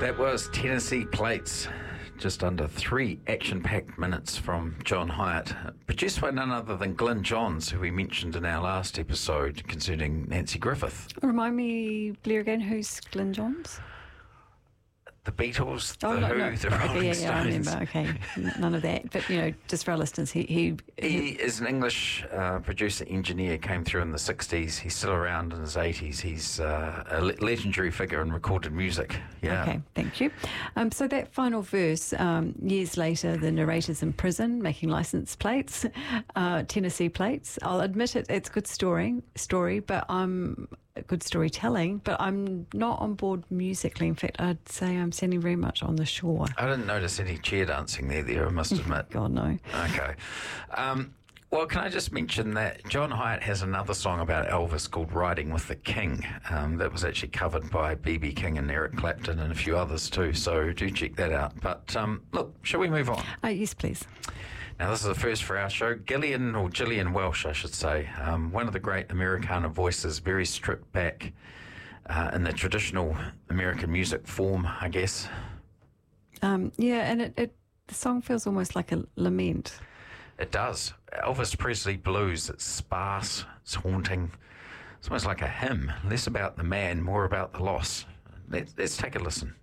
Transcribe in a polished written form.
That was Tennessee Plates, just under 3 action-packed minutes from John Hyatt, produced by none other than Glyn Johns, who we mentioned in our last episode concerning Nancy Griffith. Remind me, Blair, again, who's Glyn Johns? The Beatles, The Who, the Rolling Stones. I remember, okay. None of that. But, just for our listeners, he is an English producer, engineer, came through in the 60s. He's still around in his 80s. He's a legendary figure in recorded music. Yeah. Okay, thank you. So that final verse, years later, the narrator's in prison making license plates, Tennessee plates. I'll admit it's good story, but good storytelling, but I'm not on board musically. In fact, I'd say I'm standing very much on the shore. I didn't notice any chair dancing there, I must admit. God, no. Okay. Well, can I just mention that John Hyatt has another song about Elvis called Riding with the King. That was actually covered by B.B. King and Eric Clapton and a few others too, so do check that out. But look, shall we move on? Yes, please. Now, this is the first for our show. Gillian Welch, I should say, one of the great Americana voices, very stripped back in the traditional American music form, I guess. And the song feels almost like a lament. It does. Elvis Presley blues, it's sparse, it's haunting. It's almost like a hymn, less about the man, more about the loss. Let's take a listen.